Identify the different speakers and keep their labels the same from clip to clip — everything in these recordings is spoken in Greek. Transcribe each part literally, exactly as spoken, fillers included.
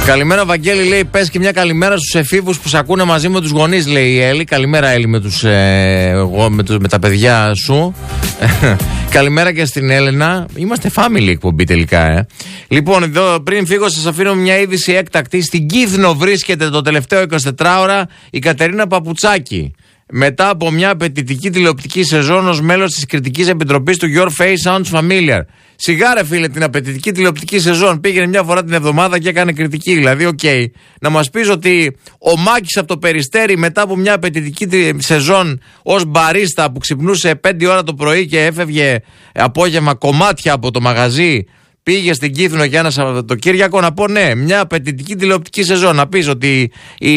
Speaker 1: Καλημέρα, Βαγγέλη, λέει. Πες και μια καλημέρα στους εφήβους που σε ακούνε μαζί με τους γονείς, λέει η Έλλη. Καλημέρα, Έλλη, με, τους, ε, εγώ, με, τους, με τα παιδιά σου. Καλημέρα και στην Έλενα. Είμαστε family εκπομπή τελικά, ε. Λοιπόν, εδώ πριν φύγω, σας αφήνω μια είδηση έκτακτη. Στην Κύθνο βρίσκεται το τελευταίο εικοσιτετράωρα η Κατερίνα Παπουτσάκη. Μετά από μια απαιτητική τηλεοπτική σεζόν ως μέλος της κριτικής επιτροπής του Your Face Sounds Familiar. Σιγά ρε φίλε, την απαιτητική τηλεοπτική σεζόν. Πήγαινε μια φορά την εβδομάδα και έκανε κριτική. Δηλαδή, οκ. Okay. Να μας πεις ότι ο Μάκης από το Περιστέρι μετά από μια απαιτητική σεζόν ως μπαρίστα που ξυπνούσε πέντε ώρα το πρωί και έφευγε απόγευμα κομμάτια από το μαγαζί, πήγε στην Κύθνο για ένα Σαββατοκύριακο, να πω ναι, μια απαιτητική τηλεοπτική σεζόν. Να πεις ότι η,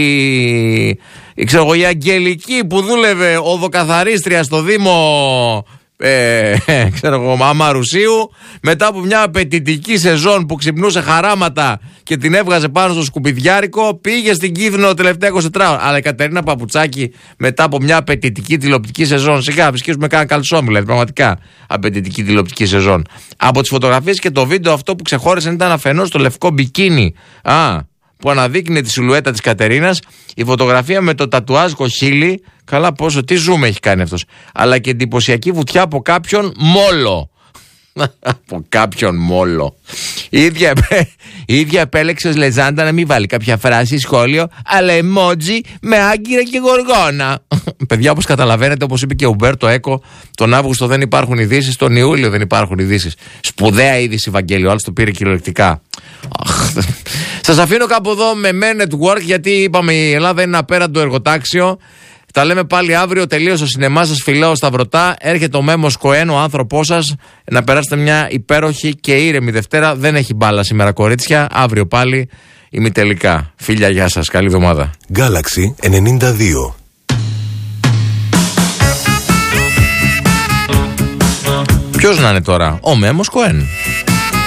Speaker 1: η, ξέρω, η Αγγελική που δούλευε οδοκαθαρίστρια στο Δήμο ε, ξέρω εγώ, Αμαρουσίου, μετά από μια απαιτητική σεζόν που ξυπνούσε χαράματα και την έβγαζε πάνω στο σκουπιδιάρικο, πήγε στην Κύθνο τελευταία εικοσιτετράωρα. Αλλά η Κατερίνα Παπουτσάκη μετά από μια απαιτητική τηλεοπτική σεζόν, σιγά βρισκίζουμε κάνα καλσόμι, δηλαδή πραγματικά απαιτητική τηλεοπτική σεζόν. Από τις φωτογραφίες και το βίντεο, αυτό που ξεχώρισε ήταν αφενός το λευκό μπικίνι, α, που αναδείκνει τη σιλουέτα της Κατερίνας, η φωτογραφία με το τατουάζ κοχύλι, καλά πόσο, τι ζούμε έχει κάνει αυτός, αλλά και εντυπωσιακή βουτιά από κάποιον μόλο. Από κάποιον μόλο. Η ίδια, η ίδια επέλεξε ως λεζάντα να μην βάλει κάποια φράση, σχόλιο, αλλά emoji με άγκυρα και γοργόνα. Παιδιά, όπως καταλαβαίνετε, όπως είπε και ο Ουμπέρτο Έκο, τον Αύγουστο δεν υπάρχουν ειδήσεις, τον Ιούλιο δεν υπάρχουν ειδήσεις. Σπουδαία είδηση, Βαγγέλη, ο άλλος το πήρε κυριολεκτικά. Σας αφήνω κάπου εδώ με Men at Work, γιατί είπαμε η Ελλάδα είναι ένα απέραντο εργοτάξιο. Τα λέμε πάλι αύριο. Τελείωσε ο σινεμά σας, φιλάω Σταυρωτά. Έρχεται ο Μέμος Κοέν, ο άνθρωπός σας. Να περάσετε μια υπέροχη και ήρεμη Δευτέρα. Δεν έχει μπάλα σήμερα, κορίτσια. Αύριο πάλι ημιτελικά. Φίλια, γεια σας. Καλή εβδομάδα.
Speaker 2: Galaxy ενενήντα δύο.
Speaker 1: Ποιος να είναι τώρα? Ο Μέμος Κοέν.